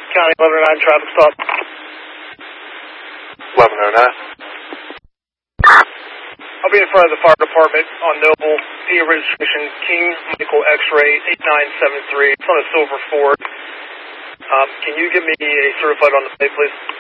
County 1109 traffic stop. 1109. I'll be in front of the fire department on Noble, PA registration King Michael X-ray 8973. It's on a silver Ford. Can you give me a certified on the plate, please?